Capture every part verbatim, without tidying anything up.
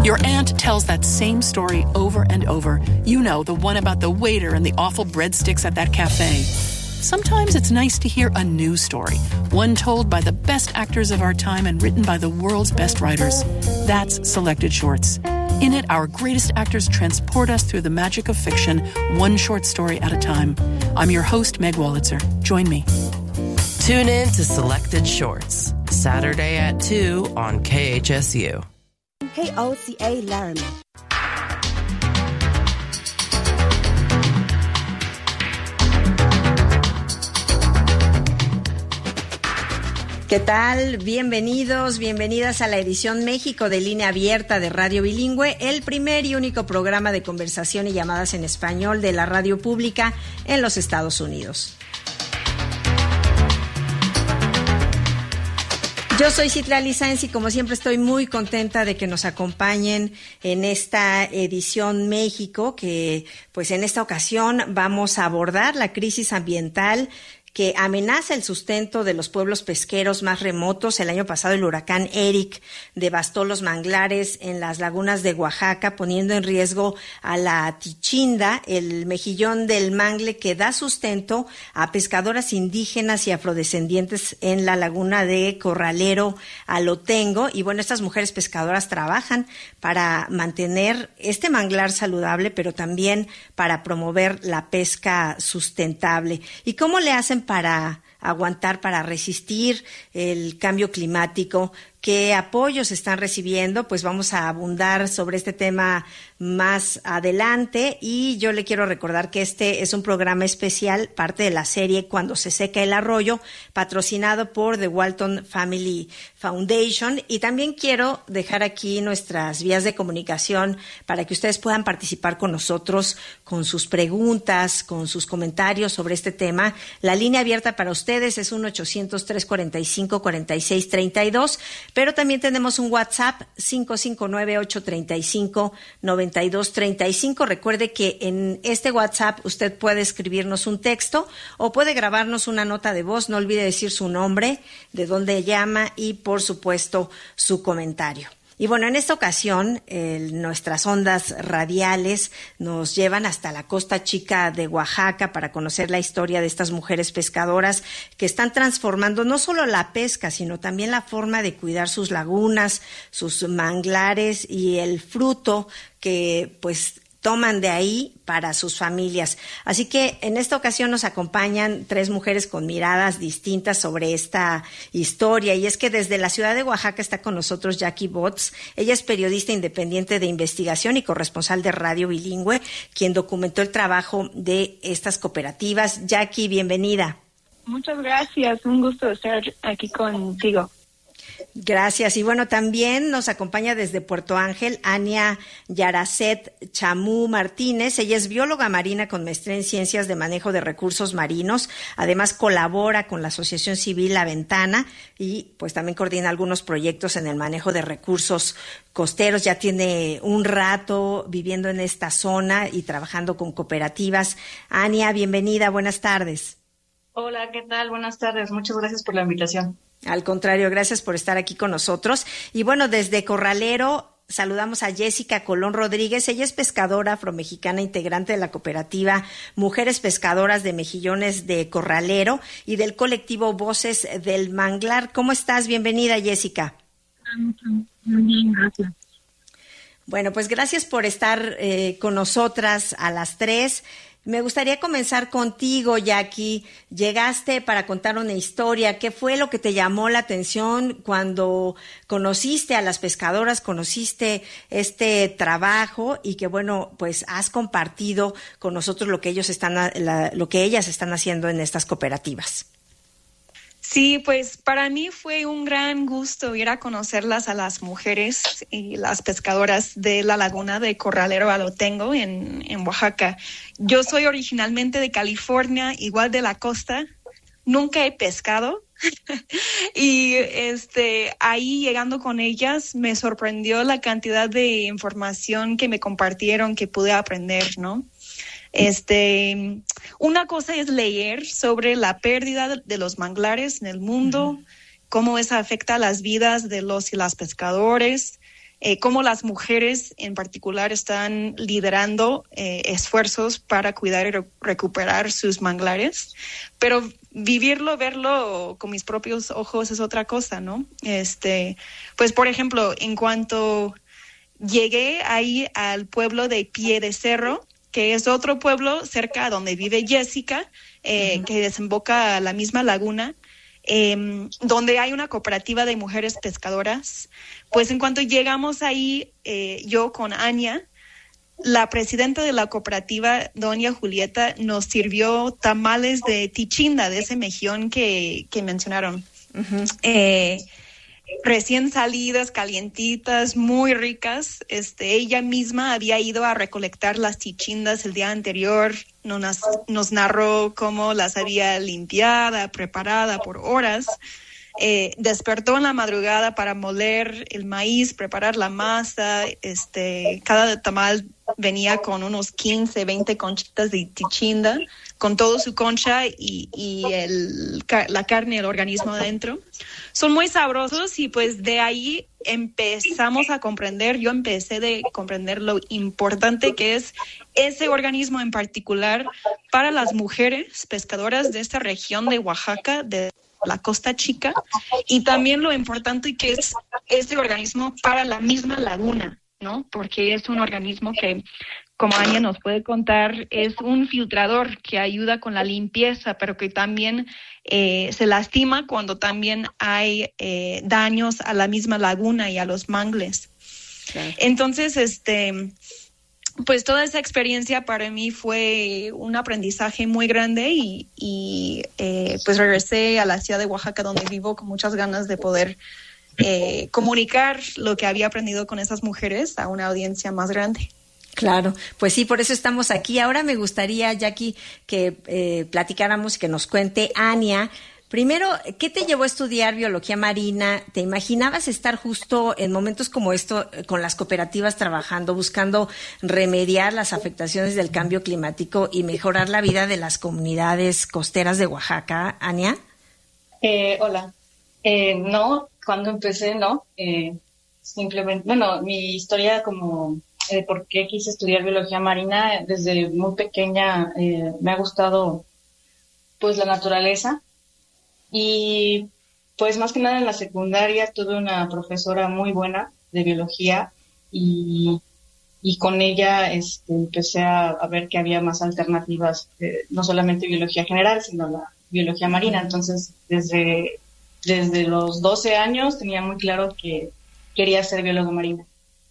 Your aunt tells that same story over and over. You know, the one about the waiter and the awful breadsticks at that cafe. Sometimes it's nice to hear a new story, one told by the best actors of our time and written by the world's best writers. That's Selected Shorts. In it, our greatest actors transport us through the magic of fiction, one short story at a time. I'm your host, Meg Wolitzer. Join me. Tune in to Selected Shorts, Saturday at two on K H S U. K O C A Laramie. ¿Qué tal? Bienvenidos, bienvenidas a la edición México de Línea Abierta de Radio Bilingüe, el primer y único programa de conversación y llamadas en español de la radio pública en los Estados Unidos. Yo soy Citlali Sáenz y como siempre estoy muy contenta de que nos acompañen en esta edición México, que pues en esta ocasión vamos a abordar la crisis ambiental que amenaza el sustento de los pueblos pesqueros más remotos. El año pasado el huracán Eric devastó los manglares en las lagunas de Oaxaca, poniendo en riesgo a la tichinda, el mejillón del mangle que da sustento a pescadoras indígenas y afrodescendientes en la laguna de Corralero, Alotengo. Y bueno, estas mujeres pescadoras trabajan para mantener este manglar saludable, pero también para promover la pesca sustentable. ¿Y cómo le hacen para aguantar, para resistir el cambio climático? ¿Qué apoyos están recibiendo? Pues vamos a abundar sobre este tema más adelante, y yo le quiero recordar que este es un programa especial, parte de la serie Cuando se seca el arroyo, patrocinado por The Walton Family Foundation, y también quiero dejar aquí nuestras vías de comunicación para que ustedes puedan participar con nosotros con sus preguntas, con sus comentarios sobre este tema. La línea abierta para ustedes es uno ochocientos, trescientos cuarenta y cinco, cuarenta y seis treinta y dos, pero también tenemos un WhatsApp cinco cinco nueve, ocho tres cinco, nueve dos tres cinco. Recuerde que en este WhatsApp usted puede escribirnos un texto o puede grabarnos una nota de voz. No olvide decir su nombre, de dónde llama y, por supuesto, su comentario. Y bueno, en esta ocasión, eh, nuestras ondas radiales nos llevan hasta la Costa Chica de Oaxaca para conocer la historia de estas mujeres pescadoras que están transformando no solo la pesca, sino también la forma de cuidar sus lagunas, sus manglares y el fruto que pues toman de ahí para sus familias. Así que en esta ocasión nos acompañan tres mujeres con miradas distintas sobre esta historia, y es que desde la ciudad de Oaxaca está con nosotros Jackie Botts. Ella es periodista independiente de investigación y corresponsal de Radio Bilingüe, quien documentó el trabajo de estas cooperativas. Jackie, bienvenida. Muchas gracias, un gusto estar aquí contigo. Gracias. Y bueno, también nos acompaña desde Puerto Ángel Ania Yaracet Chamú Martínez. Ella es bióloga marina con maestría en ciencias de manejo de recursos marinos. Además colabora con la Asociación Civil La Ventana y pues también coordina algunos proyectos en el manejo de recursos costeros. Ya tiene un rato viviendo en esta zona y trabajando con cooperativas. Ania, bienvenida. Buenas tardes. Hola, ¿qué tal? Buenas tardes. Muchas gracias por la invitación. Al contrario, gracias por estar aquí con nosotros. Y bueno, desde Corralero saludamos a Jessica Colón Rodríguez. Ella es pescadora afromexicana, integrante de la cooperativa Mujeres Pescadoras de Mejillones de Corralero y del colectivo Voces del Manglar. ¿Cómo estás? Bienvenida, Jessica. Muy bien, gracias. Bueno, pues gracias por estar eh, con nosotras a las tres. Me gustaría comenzar contigo, Jackie. Llegaste para contar una historia. ¿Qué fue lo que te llamó la atención cuando conociste a las pescadoras, conociste este trabajo y que, bueno, pues has compartido con nosotros lo que ellos están, la, lo que ellas están haciendo en estas cooperativas? Sí, pues para mí fue un gran gusto ir a conocerlas a las mujeres y las pescadoras de la laguna de Corralero Alotengo en, en Oaxaca. Yo soy originalmente de California, igual de la costa. Nunca he pescado y este ahí llegando con ellas me sorprendió la cantidad de información que me compartieron, que pude aprender, ¿no? Este, una cosa es leer sobre la pérdida de los manglares en el mundo, uh-huh. cómo eso afecta a las vidas de los y las pescadores, eh, cómo las mujeres en particular están liderando eh, esfuerzos para cuidar y re- recuperar sus manglares, pero vivirlo, verlo con mis propios ojos es otra cosa, ¿no? Este, pues, por ejemplo, en cuanto llegué ahí al pueblo de Pie de Cerro, que es otro pueblo cerca donde vive Jessica, eh, uh-huh. que desemboca a la misma laguna, eh, donde hay una cooperativa de mujeres pescadoras. Pues en cuanto llegamos ahí, eh, yo con Ania, la presidenta de la cooperativa, doña Julieta, nos sirvió tamales de tichinda, de ese mejillón que, que mencionaron. Uh-huh. Eh, recién salidas, calientitas, muy ricas. Este, ella misma había ido a recolectar las tichindas el día anterior, nos, nos narró cómo las había limpiada, preparada por horas. Eh, despertó en la madrugada para moler el maíz, preparar la masa. Este, cada tamal venía con unos quince, veinte conchitas de tichinda, con todo su concha y, y el, la carne, el organismo adentro. Son muy sabrosos y pues de ahí empezamos a comprender, yo empecé de comprender lo importante que es ese organismo en particular para las mujeres pescadoras de esta región de Oaxaca, de la Costa Chica, y también lo importante que es este organismo para la misma laguna, ¿no? Porque es un organismo que, como Ania nos puede contar, es un filtrador que ayuda con la limpieza, pero que también eh, se lastima cuando también hay eh, daños a la misma laguna y a los mangles. Okay. Entonces, este, pues toda esa experiencia para mí fue un aprendizaje muy grande y, y eh, pues regresé a la ciudad de Oaxaca, donde vivo, con muchas ganas de poder eh, comunicar lo que había aprendido con esas mujeres a una audiencia más grande. Claro, pues sí, por eso estamos aquí. Ahora me gustaría, Jackie, que eh, platicáramos y que nos cuente Ania. Primero, ¿qué te llevó a estudiar biología marina? ¿Te imaginabas estar justo en momentos como esto con las cooperativas trabajando, buscando remediar las afectaciones del cambio climático y mejorar la vida de las comunidades costeras de Oaxaca, Ania? Eh, hola. Eh, no, cuando empecé, no. Eh, simplemente, bueno, mi historia como... Eh, por qué quise estudiar biología marina, desde muy pequeña eh, me ha gustado pues la naturaleza y pues más que nada en la secundaria tuve una profesora muy buena de biología y, y con ella este, empecé a, a ver que había más alternativas, eh, no solamente biología general sino la biología marina. Entonces desde, desde los doce años tenía muy claro que quería ser bióloga marina.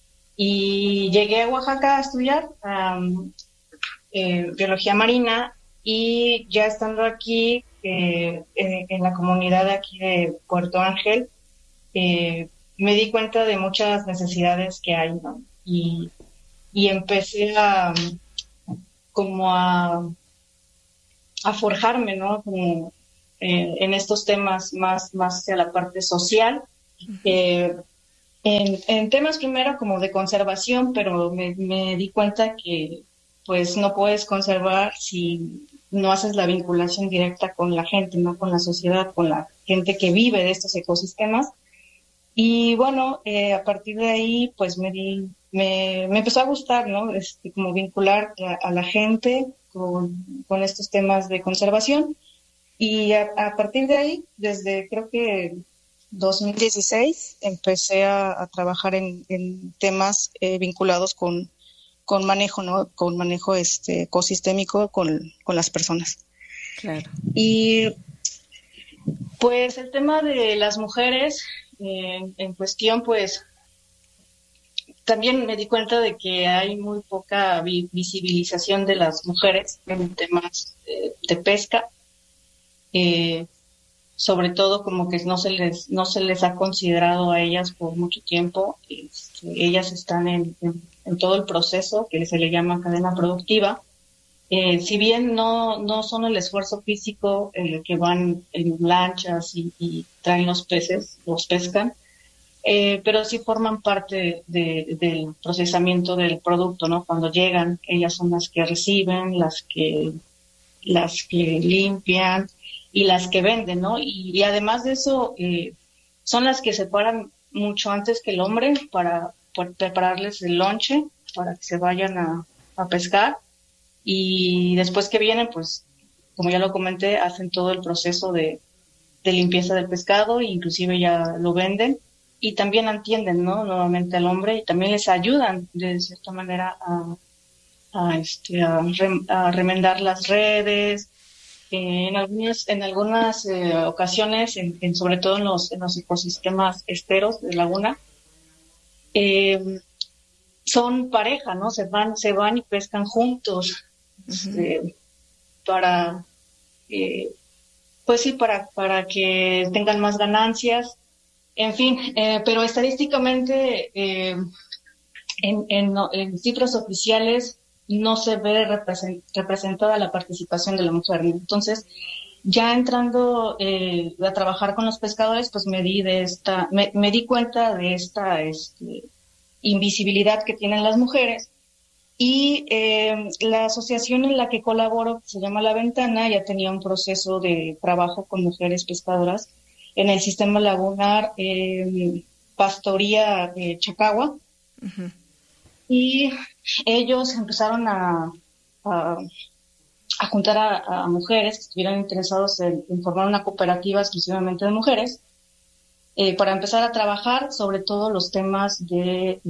Y llegué a Oaxaca a estudiar um, eh, biología marina y ya estando aquí eh, en, en la comunidad de aquí de Puerto Ángel, eh, me di cuenta de muchas necesidades que hay, ¿no? Y, y empecé a como a, a forjarme, ¿no? Como eh, en estos temas más, más hacia la parte social. Eh, En, en temas primero como de conservación, pero me, me di cuenta que pues no puedes conservar si no haces la vinculación directa con la gente, no con la sociedad, con la gente que vive de estos ecosistemas. Y bueno, eh, a partir de ahí pues me di, me, me empezó a gustar, ¿no? Este, como vincular a, a la gente con, con estos temas de conservación. Y a, a partir de ahí, desde creo que dos mil dieciséis empecé a, a trabajar en, en temas eh, vinculados con, con manejo, ¿no? Con manejo este ecosistémico con, con las personas. Claro. Y pues el tema de las mujeres eh, en cuestión, pues también me di cuenta de que hay muy poca vi- visibilización de las mujeres en temas de, de pesca. Eh, sobre todo como que no se les no se les ha considerado a ellas por mucho tiempo. Este, ellas están en, en, en todo el proceso que se le llama cadena productiva. Eh, si bien no no son el esfuerzo físico el que van en lanchas y, y traen los peces, los pescan, eh, pero sí forman parte de, del procesamiento del producto, ¿no? Cuando llegan, ellas son las que reciben, las que las que limpian y las que venden, ¿no? Y, y además de eso, eh, son las que se paran mucho antes que el hombre para por prepararles el lonche para que se vayan a, a pescar. Y después que vienen, pues, como ya lo comenté, hacen todo el proceso de, de limpieza del pescado, e inclusive ya lo venden. Y también atienden, ¿no?, nuevamente al hombre, y también les ayudan de cierta manera a, a, este, a, rem, a remendar las redes. Eh, en algunas, en algunas eh, ocasiones, en, en, sobre todo en los, en los ecosistemas esteros de laguna, eh, son pareja, ¿no? Se van, se van y pescan juntos, uh-huh. este, para, eh, pues sí, para, para que tengan más ganancias. En fin, eh, pero estadísticamente eh, en, en, en cifras oficiales no se ve represent, representada la participación de la mujer. Entonces, ya entrando eh, a trabajar con los pescadores, pues me di de esta, me, me di cuenta de esta este, invisibilidad que tienen las mujeres. Y eh, la asociación en la que colaboro, que se llama La Ventana, ya tenía un proceso de trabajo con mujeres pescadoras en el sistema lagunar eh, Pastoría de Chacagua. Uh-huh. Y ellos empezaron a, a, a juntar a, a mujeres que estuvieran interesados en, en formar una cooperativa exclusivamente de mujeres eh, para empezar a trabajar sobre todo los temas de,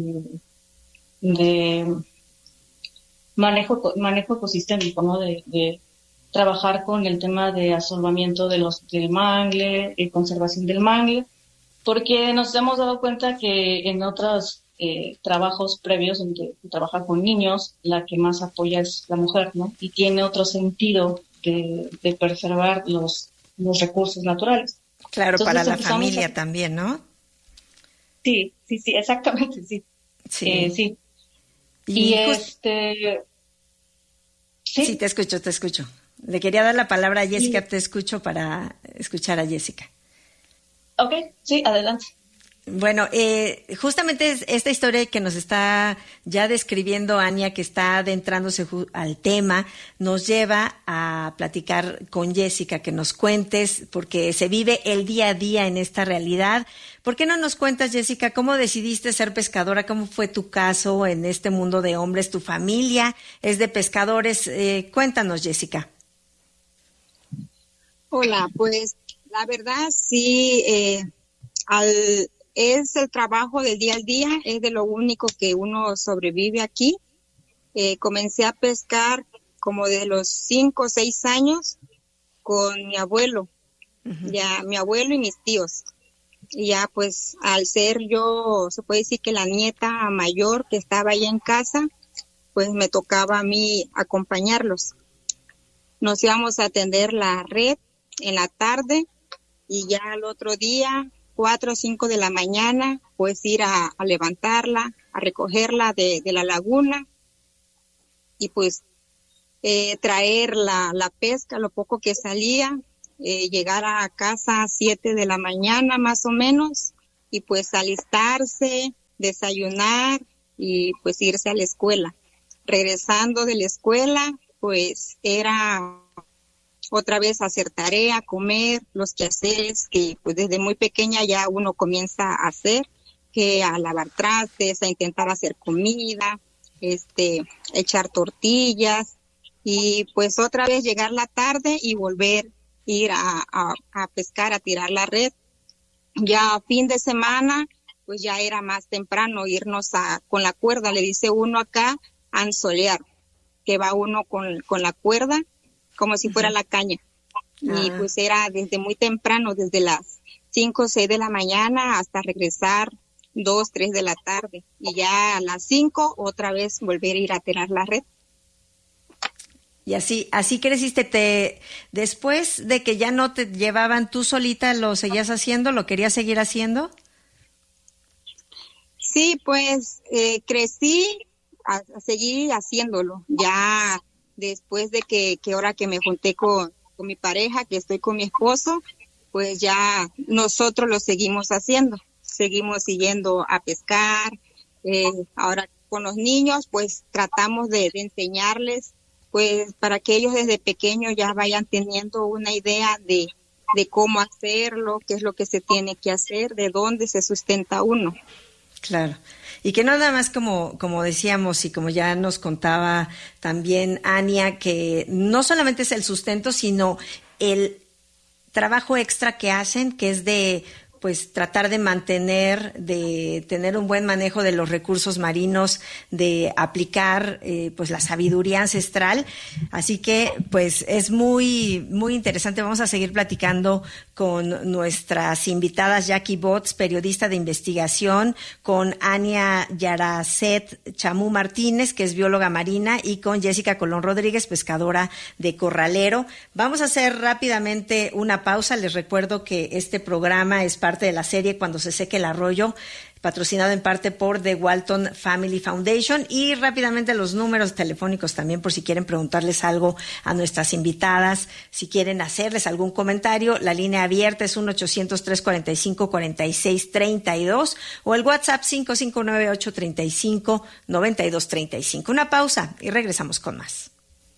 de manejo, manejo ecosistémico, ¿no? De, de trabajar con el tema de asolvamiento de los, del mangle, eh, conservación del mangle, porque nos hemos dado cuenta que en otros eh, trabajos previos, donde trabaja con niños, la que más apoya es la mujer, ¿no? Y tiene otro sentido de, de preservar los, los recursos naturales. Claro, entonces, para la familia a... también, ¿no? Sí, sí, sí, exactamente, sí. Sí. Eh, sí. Y, y just... este... ¿Sí? Sí, te escucho, te escucho. Le quería dar la palabra a Jessica, sí. Te escucho para escuchar a Jessica. Ok, sí, adelante. Bueno, eh, justamente esta historia que nos está ya describiendo Ania, que está adentrándose al tema, nos lleva a platicar con Jessica, que nos cuentes, porque se vive el día a día en esta realidad. ¿Por qué no nos cuentas, Jessica, cómo decidiste ser pescadora? ¿Cómo fue tu caso en este mundo de hombres? ¿Tu familia es de pescadores? Eh, cuéntanos, Jessica. Hola, pues la verdad sí, eh, al, es el trabajo del día al día, es de lo único que uno sobrevive aquí. Eh, comencé a pescar como de los cinco o seis años con mi abuelo, uh-huh. ya mi abuelo y mis tíos. Y ya pues al ser yo, se puede decir que la nieta mayor que estaba ahí en casa, pues me tocaba a mí acompañarlos. Nos íbamos a atender la red en la tarde y ya al otro día, cuatro o cinco de la mañana, pues ir a, a levantarla, a recogerla de, de la laguna y pues eh, traer la, la pesca, lo poco que salía, eh, llegar a casa a siete de la mañana más o menos y pues alistarse, desayunar y pues irse a la escuela. Regresando de la escuela, pues era otra vez hacer tarea, comer, los quehaceres que pues desde muy pequeña ya uno comienza a hacer, que a lavar trastes, a intentar hacer comida, este, echar tortillas y pues otra vez llegar la tarde y volver ir a, a, a pescar, a tirar la red. Ya a fin de semana, pues ya era más temprano irnos a, con la cuerda, le dice uno acá, a anzolear, que va uno con, con la cuerda, como si fuera la caña. Ah. Y pues era desde muy temprano, desde las cinco o seis de la mañana hasta regresar dos, tres de la tarde. Y ya a las cinco otra vez volver a ir a tirar la red. Y así, así creciste. Te, después de que ya no te llevaban, ¿tú solita lo seguías haciendo? ¿Lo querías seguir haciendo? Sí, pues eh, crecí a, a seguir haciéndolo. Ya después de que, que ahora que me junté con, con mi pareja, que estoy con mi esposo, pues ya nosotros lo seguimos haciendo. Seguimos siguiendo a pescar. Eh, ahora con los niños, pues tratamos de, de enseñarles, pues para que ellos desde pequeños ya vayan teniendo una idea de, de cómo hacerlo, qué es lo que se tiene que hacer, de dónde se sustenta uno. Claro. Y que no nada más como, como decíamos y como ya nos contaba también Ania, que no solamente es el sustento, sino el trabajo extra que hacen, que es de pues tratar de mantener, de tener un buen manejo de los recursos marinos, de aplicar eh, pues la sabiduría ancestral. Así que pues es muy muy interesante. Vamos a seguir platicando con nuestras invitadas, Jackie Botts, periodista de investigación, con Ania Yaracet Chamú Martínez, que es bióloga marina, y con Jessica Colón Rodríguez, pescadora de Corralero. Vamos a hacer rápidamente una pausa. Les recuerdo que este programa es parte de la serie Cuando se seque el arroyo, patrocinado en parte por The Walton Family Foundation, y rápidamente los números telefónicos también por si quieren preguntarles algo a nuestras invitadas, si quieren hacerles algún comentario. La línea abierta es uno ochocientos, trescientos cuarenta y cinco, cuarenta y seis treinta y dos o el WhatsApp cinco cinco nueve, ocho treinta y cinco, noventa y dos treinta y cinco. Una pausa y regresamos con más.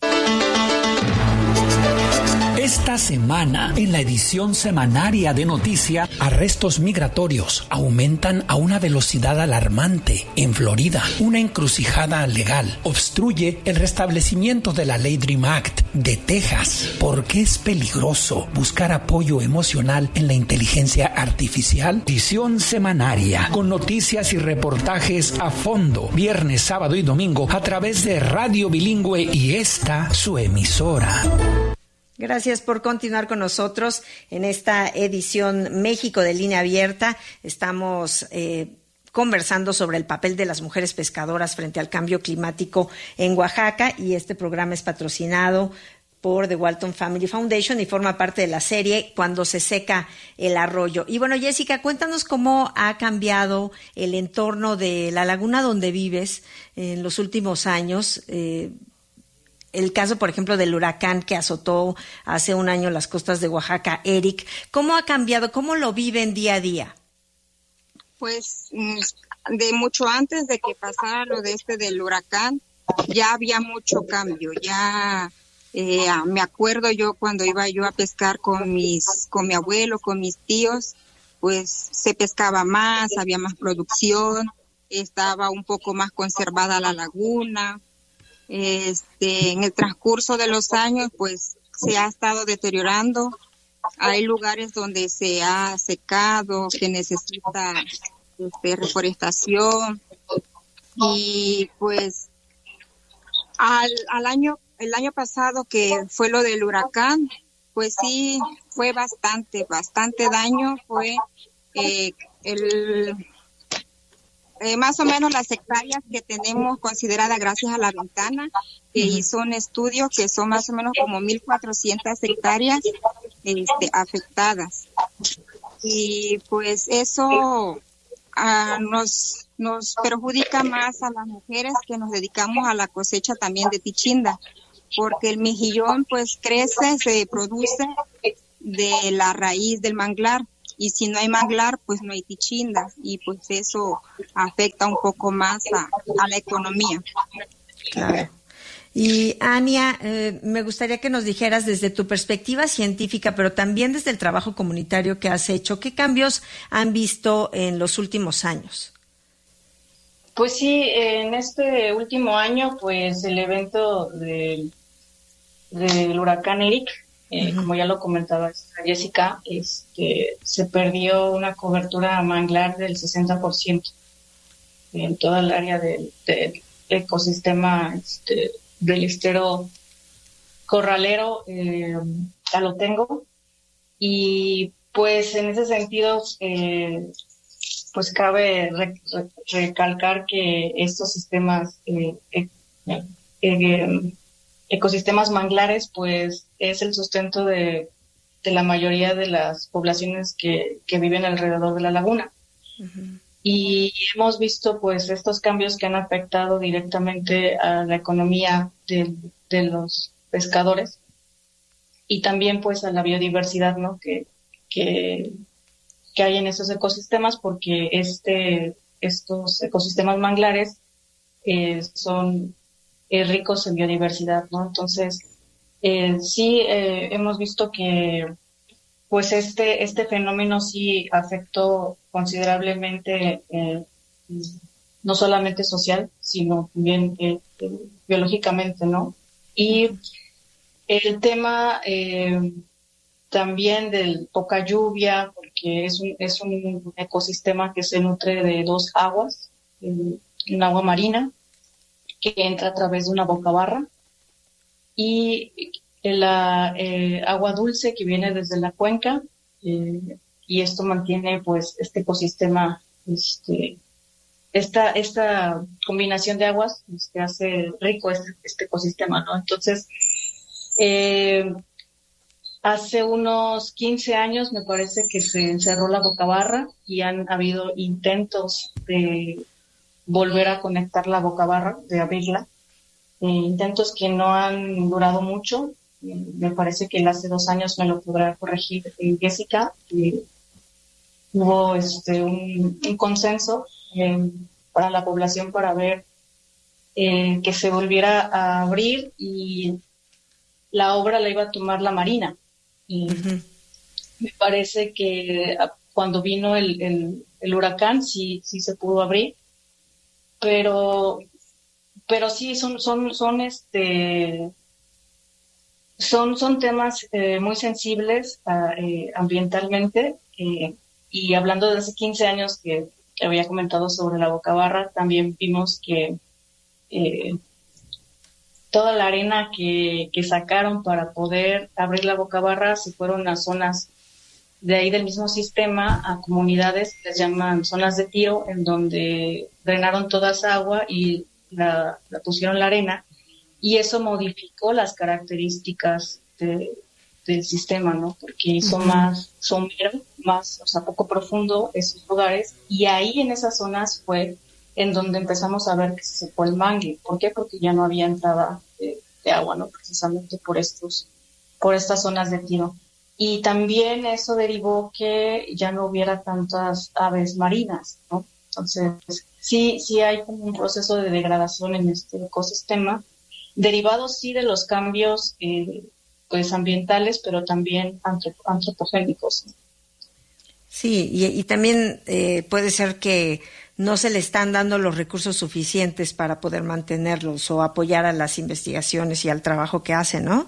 Esta semana, en la edición semanaria de Noticia, arrestos migratorios aumentan a una velocidad alarmante. En Florida, una encrucijada legal obstruye el restablecimiento de la ley Dream Act de Texas. ¿Por qué es peligroso buscar apoyo emocional en la inteligencia artificial? Edición semanaria, con noticias y reportajes a fondo, viernes, sábado y domingo, a través de Radio Bilingüe y esta, su emisora. Gracias por continuar con nosotros en esta edición México de Línea Abierta. Estamos eh, conversando sobre el papel de las mujeres pescadoras frente al cambio climático en Oaxaca, y este programa es patrocinado por The Walton Family Foundation y forma parte de la serie Cuando se seca el arroyo. Y bueno, Jessica, cuéntanos cómo ha cambiado el entorno de la laguna donde vives en los últimos años. Eh, El caso, por ejemplo, del huracán que azotó hace un año las costas de Oaxaca, Eric. ¿Cómo ha cambiado? ¿Cómo lo viven día a día? Pues de mucho antes de que pasara lo de este del huracán, ya había mucho cambio. Ya eh, me acuerdo yo cuando iba yo a pescar con mis, con mi abuelo, con mis tíos, pues se pescaba más, había más producción, estaba un poco más conservada la laguna. Este, en el transcurso de los años, pues se ha estado deteriorando. Hay lugares donde se ha secado, que necesita este, reforestación. Y pues al, al año, el año pasado que fue lo del huracán, pues sí, fue bastante, bastante daño. Fue eh, el... Eh, más o menos las hectáreas que tenemos consideradas gracias a la ventana, que uh-huh. hizo un estudio que son más o menos como mil cuatrocientas hectáreas este, afectadas. Y pues eso uh, nos, nos perjudica más a las mujeres que nos dedicamos a la cosecha también de tichinda, porque el mejillón pues crece, se produce de la raíz del manglar. Y si no hay manglar, pues no hay tichinda, y pues eso afecta un poco más a, a la economía. Claro. Y Ania, eh, me gustaría que nos dijeras desde tu perspectiva científica, pero también desde el trabajo comunitario que has hecho, ¿qué cambios han visto en los últimos años? Pues sí, en este último año, pues el evento de, del huracán Eric, Eh, uh-huh. como ya lo comentaba Jessica, este, se perdió una cobertura manglar del sesenta por ciento en toda el área del, del ecosistema este, del estero corralero eh, Alotengo. Y pues en ese sentido, eh, pues cabe re, re, recalcar que estos sistemas eh, eh, eh, ecosistemas manglares, pues es el sustento de, de la mayoría de las poblaciones que, que viven alrededor de la laguna. Uh-huh. Y hemos visto pues estos cambios que han afectado directamente a la economía de, de los pescadores y también pues a la biodiversidad, ¿no? que, que, que hay en esos ecosistemas, porque este, estos ecosistemas manglares eh, son Eh, ricos en biodiversidad, ¿no? Entonces, eh, sí eh, hemos visto que pues este este fenómeno sí afectó considerablemente eh, no solamente social, sino también eh, eh, biológicamente, ¿no? Y el tema eh, también de poca lluvia, porque es un, es un ecosistema que se nutre de dos aguas, eh, un agua marina que entra a través de una bocabarra y la eh, agua dulce que viene desde la cuenca, eh, y esto mantiene pues este ecosistema, este, esta, esta combinación de aguas este, hace rico este, este ecosistema, ¿no? Entonces, eh, hace unos quince años me parece que se encerró la bocabarra y han habido intentos de volver a conectar la bocabarra, de abrirla, eh, intentos que no han durado mucho. Eh, me parece que hace dos años me lo podrá corregir eh, Jessica. Eh, hubo este, un, un consenso eh, para la población para ver eh, que se volviera a abrir, y la obra la iba a tomar la Marina. Y uh-huh. me parece que cuando vino el, el, el huracán sí, sí se pudo abrir, pero pero sí son son son este son son temas eh, muy sensibles uh, eh, ambientalmente, eh, y hablando de hace quince años que, que había comentado sobre la bocabarra, también vimos que eh, toda la arena que, que sacaron para poder abrir la bocabarra se fueron a zonas de ahí del mismo sistema, a comunidades que les llaman zonas de tiro, en donde drenaron toda esa agua y la, la pusieron la arena, y eso modificó las características de, del sistema, ¿no? Porque hizo uh-huh. más somero, más, o sea, poco profundo esos lugares, y ahí en esas zonas fue en donde empezamos a ver que se secó el mangle. ¿Por qué? Porque ya no había entrada de, de agua, ¿no? Precisamente por estos, por estas zonas de tiro. Y también eso derivó que ya no hubiera tantas aves marinas, ¿no? Entonces, sí, sí hay como un proceso de degradación en este ecosistema, derivado sí de los cambios eh, pues ambientales, pero también antrop- antropogénicos. Sí, y, y también eh, puede ser que no se le están dando los recursos suficientes para poder mantenerlos o apoyar a las investigaciones y al trabajo que hacen, ¿no?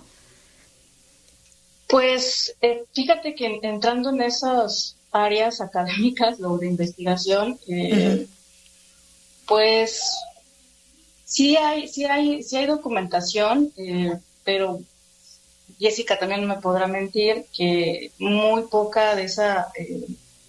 Pues eh, fíjate que entrando en esas áreas académicas o de investigación, eh, uh-huh. pues sí hay, sí hay, sí hay documentación, eh, pero Jessica también no me podrá mentir que muy poca de esa eh,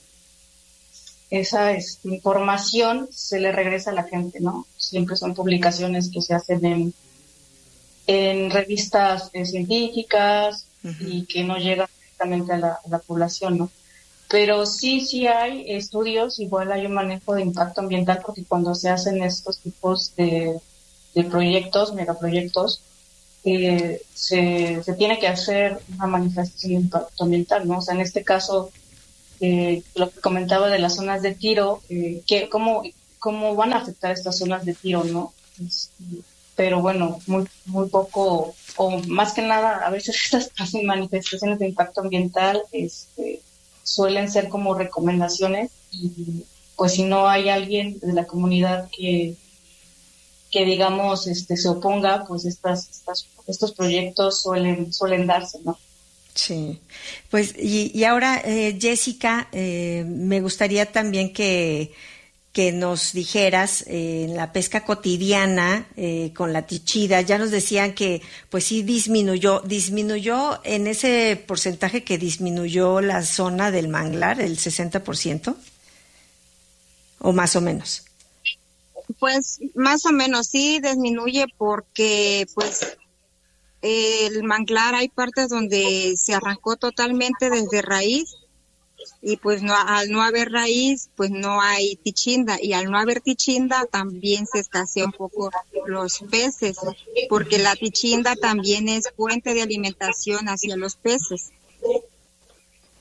esa es, información se le regresa a la gente, ¿no? Siempre son publicaciones que se hacen en, en revistas eh, científicas uh-huh. y que no llegan directamente a la, a la población, ¿no? Pero sí, sí hay estudios, igual hay un manejo de impacto ambiental, porque cuando se hacen estos tipos de, de proyectos, megaproyectos, eh, se, se tiene que hacer una manifestación de impacto ambiental, ¿no? O sea, en este caso, Eh, lo que comentaba de las zonas de tiro, eh, que cómo, cómo van a afectar estas zonas de tiro, ¿no? Es, pero bueno, muy muy poco, o más que nada, a veces estas manifestaciones de impacto ambiental este, suelen ser como recomendaciones, y pues si no hay alguien de la comunidad que, que digamos, este, se oponga, pues estas, estas estos proyectos suelen, suelen darse, ¿no? Sí, pues y, y ahora eh, Jessica, eh, me gustaría también que, que nos dijeras eh, en la pesca cotidiana eh, con la tichida. Ya nos decían que pues sí disminuyó, disminuyó en ese porcentaje que disminuyó la zona del manglar, el sesenta por ciento, o más o menos. Pues más o menos sí disminuye, porque pues el manglar hay partes donde se arrancó totalmente desde raíz, y pues no, al no haber raíz pues no hay tichinda, y al no haber tichinda también se escasea un poco los peces, porque la tichinda también es fuente de alimentación hacia los peces.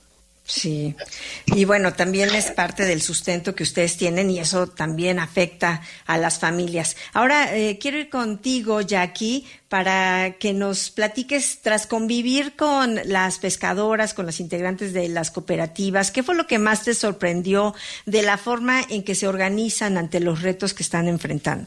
Sí, y bueno, también es parte del sustento que ustedes tienen y eso también afecta a las familias. Ahora eh, quiero ir contigo, Jackie, para que nos platiques, tras convivir con las pescadoras, con las integrantes de las cooperativas, ¿qué fue lo que más te sorprendió de la forma en que se organizan ante los retos que están enfrentando?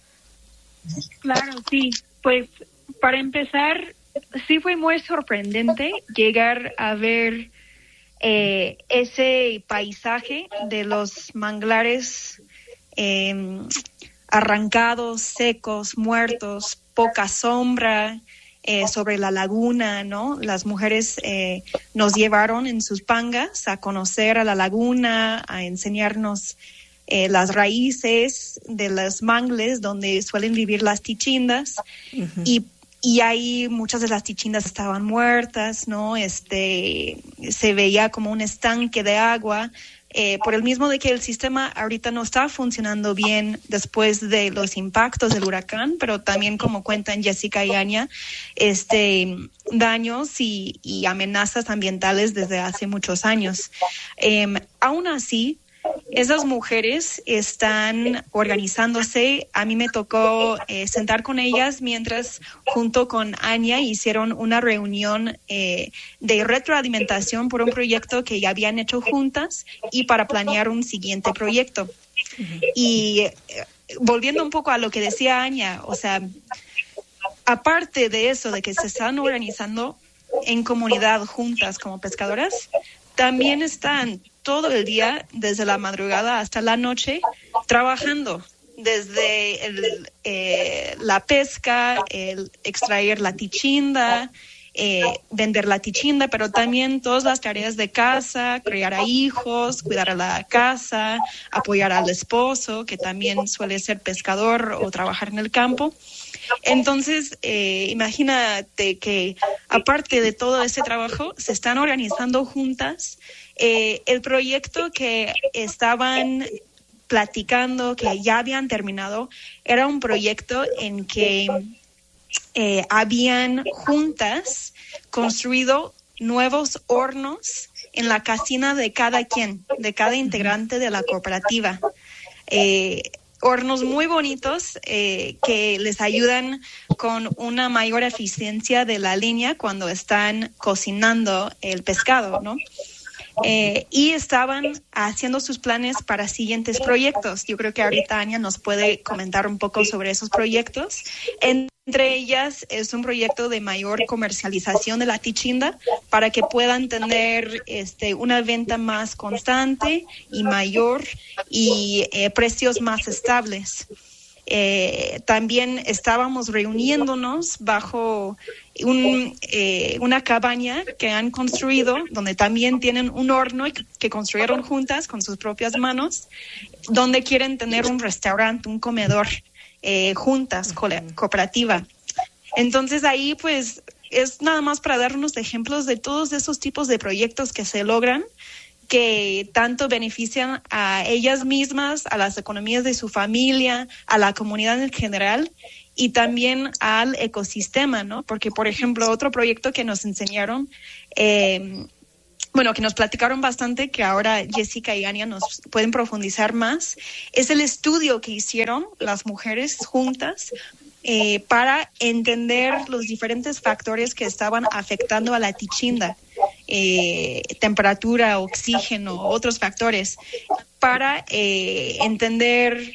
Claro, sí, pues para empezar, sí fue muy sorprendente llegar a ver Eh, ese paisaje de los manglares eh, arrancados, secos, muertos, poca sombra eh, sobre la laguna, ¿no? Las mujeres eh, nos llevaron en sus pangas a conocer a la laguna, a enseñarnos eh, las raíces de los mangles donde suelen vivir las tichindas. Uh-huh. y Y ahí muchas de las tichindas estaban muertas, ¿no? Este, se veía como un estanque de agua, eh, por el mismo de que el sistema ahorita no está funcionando bien después de los impactos del huracán, pero también, como cuentan Jessica y Anya, este, daños y, y amenazas ambientales desde hace muchos años. Eh, aún así, esas mujeres están organizándose. A mí me tocó eh, sentar con ellas mientras, junto con Anya, hicieron una reunión eh, de retroalimentación por un proyecto que ya habían hecho juntas y para planear un siguiente proyecto. Uh-huh. Y eh, volviendo un poco a lo que decía Anya, o sea, aparte de eso, de que se están organizando en comunidad juntas como pescadoras, también están todo el día, desde la madrugada hasta la noche, trabajando desde el, eh, la pesca, el extraer la tichinda, eh, vender la tichinda, pero también todas las tareas de casa, criar a hijos, cuidar a la casa, apoyar al esposo, que también suele ser pescador o trabajar en el campo. Entonces, eh, imagínate que aparte de todo ese trabajo, se están organizando juntas. Eh, el proyecto que estaban platicando, que ya habían terminado, era un proyecto en que eh, habían juntas construido nuevos hornos en la casina de cada quien, de cada integrante de la cooperativa. Eh, hornos muy bonitos eh, que les ayudan con una mayor eficiencia de la línea cuando están cocinando el pescado, ¿no? Eh, y estaban haciendo sus planes para siguientes proyectos. Yo creo que ahorita Anya nos puede comentar un poco sobre esos proyectos. Entre ellas es un proyecto de mayor comercialización de la tichinda para que puedan tener este, una venta más constante y mayor y eh, precios más estables. Eh, también estábamos reuniéndonos bajo un, eh, una cabaña que han construido, donde también tienen un horno que construyeron juntas con sus propias manos, donde quieren tener un restaurante, un comedor eh, juntas, co- cooperativa. Entonces ahí pues es nada más para darnos ejemplos de todos esos tipos de proyectos que se logran, que tanto benefician a ellas mismas, a las economías de su familia, a la comunidad en general y también al ecosistema, ¿no? Porque, por ejemplo, otro proyecto que nos enseñaron, eh, bueno, que nos platicaron bastante, que ahora Jessica y Anya nos pueden profundizar más, es el estudio que hicieron las mujeres juntas eh, para entender los diferentes factores que estaban afectando a la tichinda. Eh, temperatura, oxígeno, otros factores, para eh, entender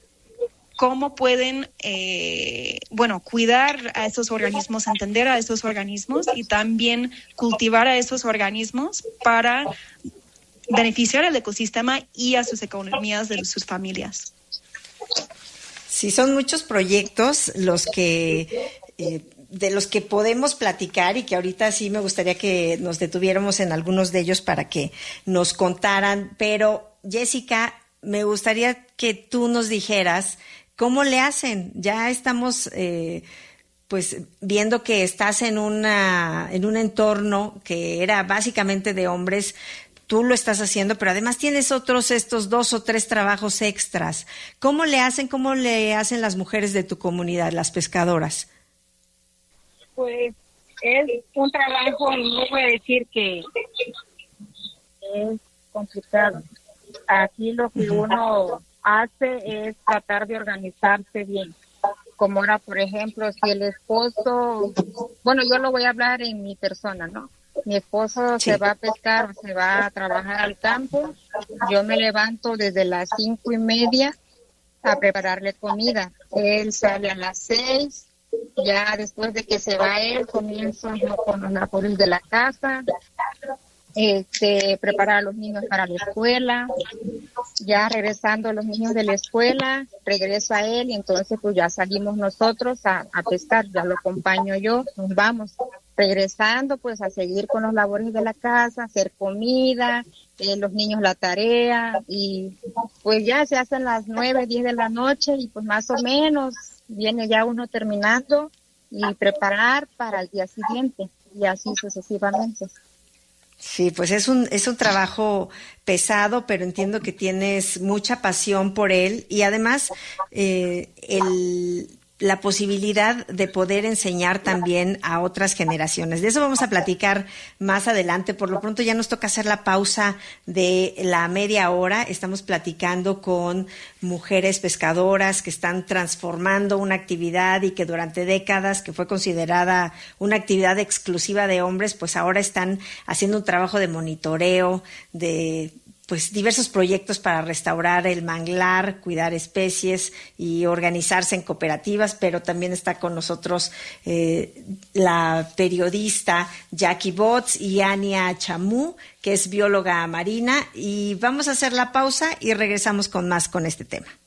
cómo pueden, eh, bueno, cuidar a esos organismos, entender a esos organismos y también cultivar a esos organismos para beneficiar al ecosistema y a sus economías de sus familias. Sí, son muchos proyectos los que... Eh, de los que podemos platicar y que ahorita sí me gustaría que nos detuviéramos en algunos de ellos para que nos contaran. Pero, Jessica, me gustaría que tú nos dijeras cómo le hacen. Ya estamos eh, pues viendo que estás en una en un entorno que era básicamente de hombres. Tú lo estás haciendo, pero además tienes otros estos dos o tres trabajos extras. ¿Cómo le hacen? ¿Cómo le hacen las mujeres de tu comunidad, las pescadoras? Pues es un trabajo, no voy a decir que es complicado. Aquí lo que uno hace es tratar de organizarse bien. Como ahora, por ejemplo, si el esposo, bueno, yo lo voy a hablar en mi persona, ¿no? Mi esposo sí. se va a pescar o se va a trabajar al campo, yo me levanto desde las cinco y media a prepararle comida. Él sale a las seis, ya después de que se va él, comienzo yo con los labores de la casa, este, preparar a los niños para la escuela, ya regresando los niños de la escuela, regresa él y entonces pues ya salimos nosotros a, a pescar, ya lo acompaño yo, nos vamos regresando pues a seguir con los labores de la casa, hacer comida, eh, los niños la tarea y pues ya se hacen las nueve, diez de la noche y pues más o menos viene ya uno terminando y preparar para el día siguiente y así sucesivamente. Sí, pues es un es un trabajo pesado, pero entiendo que tienes mucha pasión por él y además eh, el la posibilidad de poder enseñar también a otras generaciones. De eso vamos a platicar más adelante. Por lo pronto ya nos toca hacer la pausa de la media hora. Estamos platicando con mujeres pescadoras que están transformando una actividad y que durante décadas, que fue considerada una actividad exclusiva de hombres, pues ahora están haciendo un trabajo de monitoreo, de pues diversos proyectos para restaurar el manglar, cuidar especies y organizarse en cooperativas, pero también está con nosotros eh, la periodista Jackie Botts y Ania Chamú, que es bióloga marina, y vamos a hacer la pausa y regresamos con más con este tema.